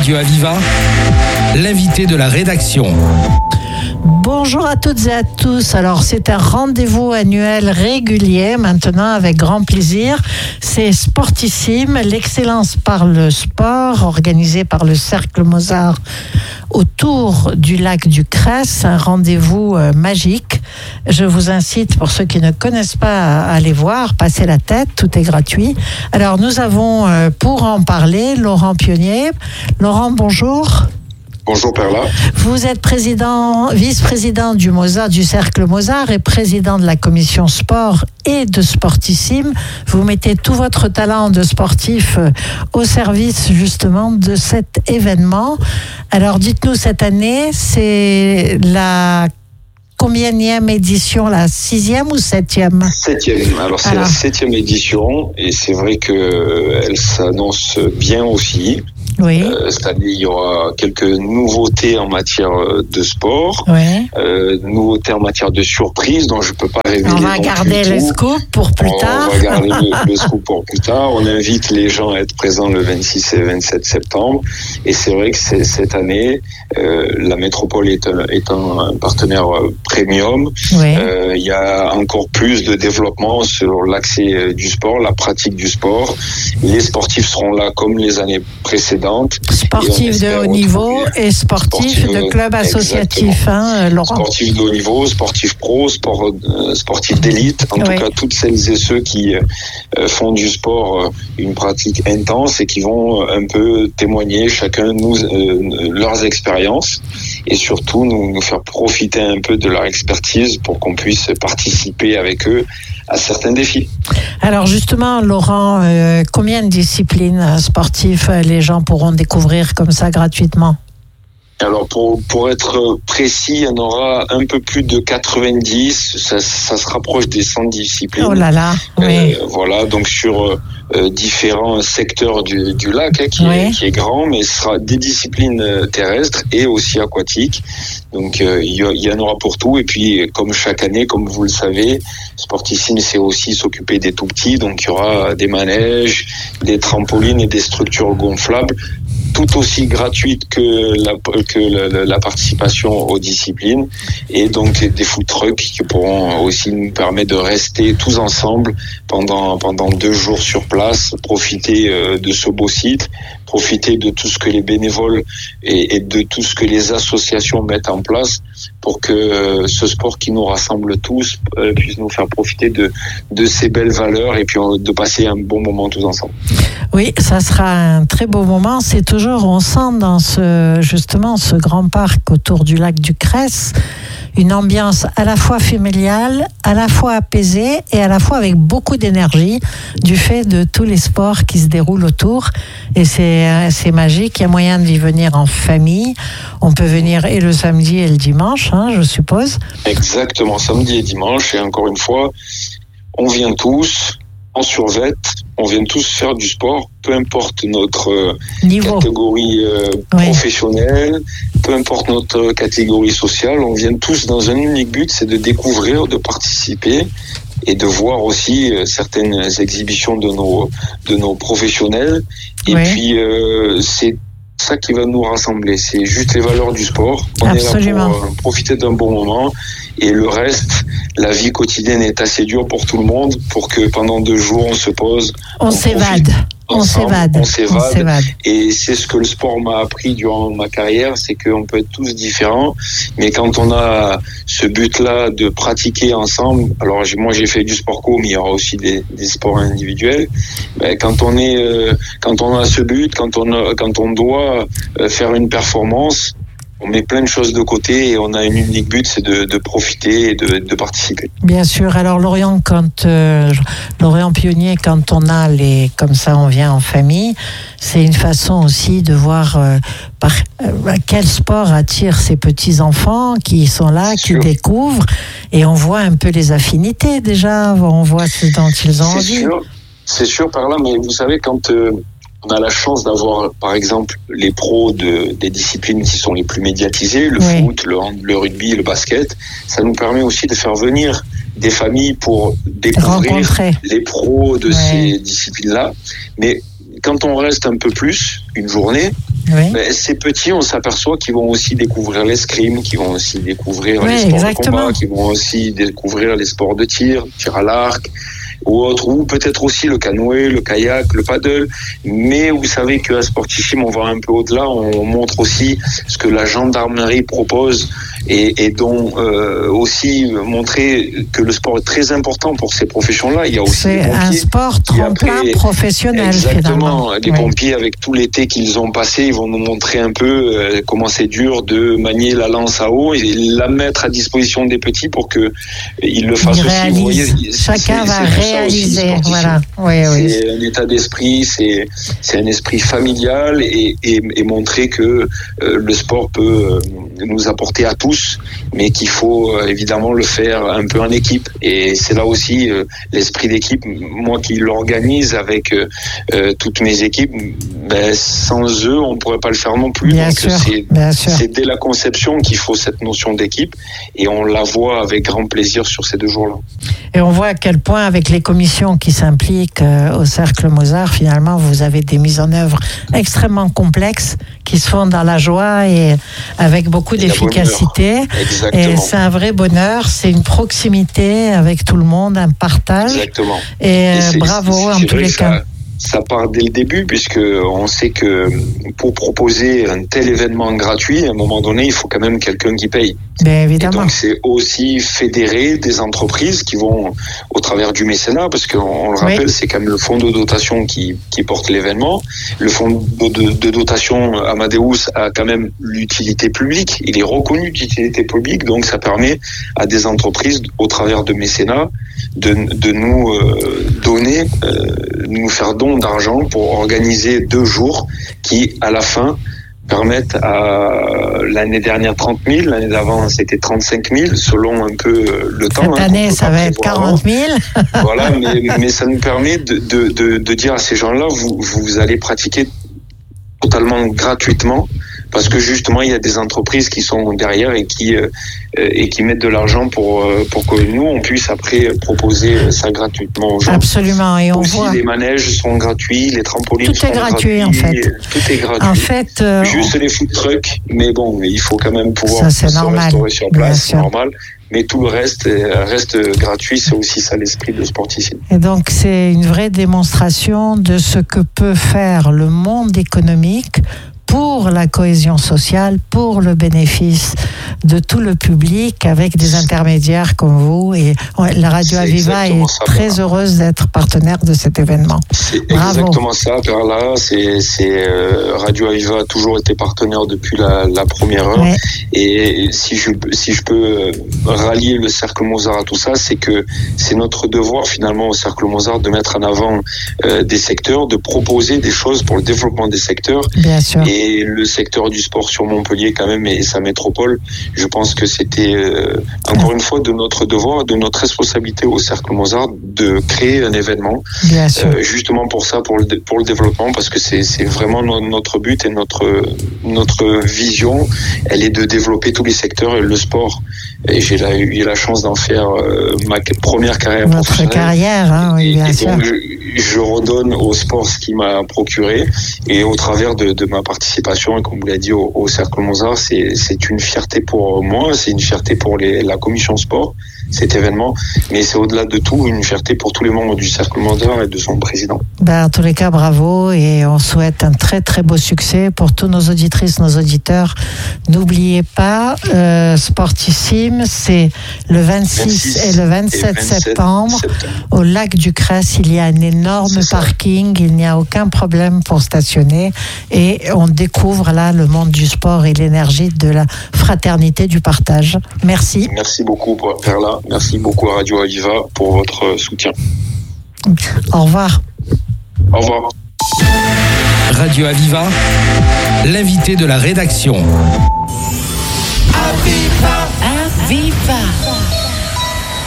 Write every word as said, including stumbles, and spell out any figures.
Radio Aviva, l'invité de la rédaction. Bonjour à toutes et à tous. Alors, c'est un rendez-vous annuel régulier maintenant avec grand plaisir. C'est Sportissime, l'excellence par le sport, organisé par le Cercle Mozart autour du lac du Cresse, un rendez-vous euh, magique. Je vous incite, pour ceux qui ne connaissent pas, à aller voir, passer la tête, tout est gratuit. Alors, nous avons, euh, pour en parler, Laurent Pionnier. Laurent, bonjour. Bonjour Perla. Vous êtes président, vice-président du Mozart, du Cercle Mozart et président de la commission sport et de Sportissime. Vous mettez tout votre talent de sportif au service justement de cet événement. Alors dites-nous, cette année, c'est la combienième édition, la sixième ou septième ? Septième. Alors c'est Alors. la septième édition et c'est vrai qu'elle s'annonce bien aussi. Oui. Euh, cette année, il y aura quelques nouveautés en matière de sport, oui. euh, nouveautés en matière de surprise, dont je ne peux pas révéler. On va garder le scoop pour plus on, tard. On va garder le, le scoop pour plus tard. On invite les gens à être présents le vingt-six et vingt-sept septembre. Et c'est vrai que c'est, cette année, euh, la métropole est un, est un partenaire premium. Oui. Euh, il y a encore plus de développement sur l'accès du sport, la pratique du sport. Les sportifs seront là comme les années précédentes. Sportifs de haut niveau et sportifs sportif, de clubs associatifs, hein, Laurent. Sportifs de haut niveau, sportifs pro, sport, euh, sportifs d'élite. En oui. tout cas, toutes celles et ceux qui euh, font du sport euh, une pratique intense et qui vont un peu témoigner chacun nous euh, leurs expériences et surtout nous, nous faire profiter un peu de leur expertise pour qu'on puisse participer avec eux à certains défis. Alors justement, Laurent, euh, combien de disciplines sportives les gens pourront découvrir comme ça gratuitement ? Alors pour pour être précis, il y en aura un peu plus de quatre-vingt-dix, ça, ça se rapproche des cent disciplines. Oh là là, oui. Euh, voilà, donc sur euh, différents secteurs du, du lac, hein, qui, oui. est, qui est grand, mais ce sera des disciplines terrestres et aussi aquatiques. Donc euh, il, y, il y en aura pour tout. Et puis comme chaque année, comme vous le savez, Sportissime, c'est aussi s'occuper des tout petits. Donc il y aura des manèges, des trampolines et des structures gonflables, tout aussi gratuite que la, que la, la participation aux disciplines, et donc des food trucks qui pourront aussi nous permettre de rester tous ensemble pendant pendant deux jours sur place, profiter de ce beau site, profiter de tout ce que les bénévoles et, et de tout ce que les associations mettent en place pour que ce sport qui nous rassemble tous puisse nous faire profiter de de ces belles valeurs et puis de passer un bon moment tous ensemble. Oui, ça sera un très beau moment. C'est toujours, on sent dans ce, justement, ce grand parc autour du lac du Cresse, une ambiance à la fois familiale, à la fois apaisée et à la fois avec beaucoup d'énergie du fait de tous les sports qui se déroulent autour. Et c'est, c'est magique. Il y a moyen d'y venir en famille. On peut venir et le samedi et le dimanche, hein, je suppose. Exactement, samedi et dimanche. Et encore une fois, on vient tous en survêt, on vient tous faire du sport, peu importe notre Niveau. catégorie euh, oui. professionnelle, peu importe notre catégorie sociale, on vient tous dans un unique but, c'est de découvrir, de participer et de voir aussi euh, certaines exhibitions de nos de nos professionnels. Et oui. puis euh, c'est ça qui va nous rassembler, c'est juste les valeurs du sport. On Absolument. est là pour euh, profiter d'un bon moment. Et le reste, la vie quotidienne est assez dure pour tout le monde, pour que pendant deux jours, on se pose. On, on s'évade. On s'évade. On s'évade. Et c'est ce que le sport m'a appris durant ma carrière, c'est qu'on peut être tous différents. Mais quand on a ce but-là de pratiquer ensemble, alors moi j'ai fait du sport co, mais il y aura aussi des, des sports individuels. Ben, quand on est, euh, quand on a ce but, quand on a, quand on doit euh, faire une performance, on met plein de choses de côté et on a un unique but, c'est de, de profiter et de, de participer. Bien sûr. Alors Lorient, quand euh, Lorient Pionnier, quand on a les, comme ça, on vient en famille, c'est une façon aussi de voir euh, par euh, quel sport attire ces petits enfants qui sont là, c'est qui sûr. découvrent, et on voit un peu les affinités déjà. On voit ce dont ils ont c'est envie. Sûr. C'est sûr par là, mais vous savez quand euh, on a la chance d'avoir, par exemple, les pros de, des disciplines qui sont les plus médiatisées, le oui. foot, le, le rugby, le basket. Ça nous permet aussi de faire venir des familles pour découvrir Rencontrer. les pros de ouais. ces disciplines-là. Mais quand on reste un peu plus, une journée, Oui. Ben, ces petits, on s'aperçoit qu'ils vont aussi découvrir l'escrime, qu'ils vont aussi découvrir oui, les sports exactement. de combat, qu'ils vont aussi découvrir les sports de tir, tir à l'arc, ou autre, ou peut-être aussi le canoë, le kayak, le paddle. Mais vous savez qu'à Sportissime, on va un peu au-delà. On montre aussi ce que la gendarmerie propose et, et dont euh, aussi montrer que le sport est très important pour ces professions-là. Il y a aussi c'est les pompiers. un sport tremplin après, professionnel. Exactement. Finalement. Les oui. pompiers, avec tout l'été qu'ils ont passé, ils vont nous montrer un peu euh, comment c'est dur de manier la lance à eau et la mettre à disposition des petits pour que ils le fassent ils aussi. Vous voyez, chacun va réaliser. Voilà. Oui, c'est oui. un état d'esprit, c'est c'est un esprit familial et, et, et montrer que euh, le sport peut euh, nous apporter à tous, mais qu'il faut euh, évidemment le faire un peu en équipe. Et c'est là aussi euh, l'esprit d'équipe. Moi qui l'organise avec euh, euh, toutes mes équipes, ben, sans eux, on ne pourrait pas le faire non plus. Bien Donc sûr, c'est, bien sûr. c'est dès la conception qu'il faut cette notion d'équipe et on la voit avec grand plaisir sur ces deux jours-là. Et on voit à quel point avec les commissions qui s'impliquent euh, au Cercle Mozart, finalement, vous avez des mises en œuvre extrêmement complexes qui se font dans la joie et avec beaucoup et d'efficacité. Et c'est un vrai bonheur, c'est une proximité avec tout le monde, un partage. Exactement. Et, et bravo c'est, c'est en tous les cas. Ça part dès le début, puisque on sait que pour proposer un tel événement gratuit, à un moment donné, il faut quand même quelqu'un qui paye. Bien évidemment. Et donc c'est aussi fédérer des entreprises qui vont au travers du mécénat, parce qu'on le rappelle, oui. c'est quand même le fonds de dotation qui, qui porte l'événement. Le fonds de, de, de dotation Amadeus a quand même l'utilité publique. Il est reconnu d'utilité publique, donc ça permet à des entreprises, au travers de mécénat, de, de nous euh, donner, euh, nous faire don d'argent pour organiser deux jours qui, à la fin, permettent à l'année dernière trente mille, l'année d'avant c'était trente-cinq mille, selon un peu le temps. Cette hein, année, ça va être quarante mille. Voilà, mais, mais ça nous permet de, de, de, de dire à ces gens-là, vous, vous allez pratiquer totalement gratuitement, parce que justement il y a des entreprises qui sont derrière et qui euh, et qui mettent de l'argent pour euh, pour que nous on puisse après proposer ça gratuitement aux gens. Absolument, et on aussi, voit les manèges sont gratuits, les trampolines tout sont est gratuit gratuits, en fait. Tout est gratuit. En fait, euh, juste les food trucks, mais bon, il faut quand même pouvoir ça, c'est se normal, restaurer sur place, c'est normal. Mais tout le reste reste gratuit, c'est aussi ça l'esprit de Sportissime. Et donc c'est une vraie démonstration de ce que peut faire le monde économique pour la cohésion sociale, pour le bénéfice de tout le public, avec des intermédiaires comme vous. Et la Radio c'est Aviva est ça, très Perla. heureuse d'être partenaire de cet événement. C'est Bravo. Exactement ça, Perla. C'est, c'est euh, Radio Aviva a toujours été partenaire depuis la, la première heure. Ouais. Et si je si je peux rallier le Cercle Mozart à tout ça, c'est que c'est notre devoir finalement au Cercle Mozart de mettre en avant euh, des secteurs, de proposer des choses pour le développement des secteurs. Bien sûr. Et Et le secteur du sport sur Montpellier quand même et sa métropole, je pense que c'était euh, encore une fois de notre devoir, de notre responsabilité au Cercle Mozart de créer un événement. Bien sûr. Euh, justement pour ça, pour le pour le développement, parce que c'est c'est vraiment no, notre but et notre notre vision, elle est de développer tous les secteurs et le sport. Et j'ai la, eu la chance d'en faire euh, ma première carrière Votre professionnelle. carrière, hein, oui, bien et, et sûr. donc, je, je redonne au sport ce qu'il m'a procuré et au travers de, de ma participation, et comme vous l'avez dit, au, au Cercle Mozart, c'est, c'est une fierté pour moi, c'est une fierté pour les, la commission sport, cet événement, mais c'est au-delà de tout une fierté pour tous les membres du Cercle Mozart et de son président. Ben, en tous les cas, bravo, et on souhaite un très très beau succès pour tous nos auditrices, nos auditeurs. N'oubliez pas, euh, Sportissime, c'est le vingt-six, vingt-six et le vingt-sept, et vingt-sept septembre, septembre, au lac du Cress. Il y a un énorme parking, il n'y a aucun problème pour stationner, et on découvre là le monde du sport et l'énergie de la fraternité, du partage. Merci. Merci beaucoup, Perla. Merci beaucoup à Radio Aviva pour votre soutien. Au revoir. Au revoir. Radio Aviva, l'invité de la rédaction. Aviva, Aviva.